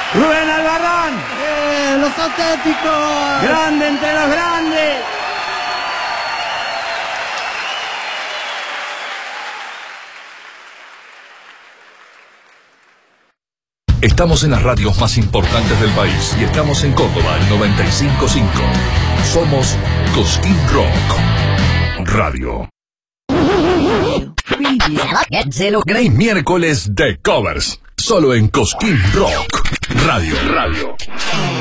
Rubén Albarrán. Los auténticos. Grande entre los grandes. Estamos en las radios más importantes del país y estamos en Córdoba, el 95.5. Somos Cosquín Rock Radio. Gran miércoles de covers, solo en Cosquín Rock Radio.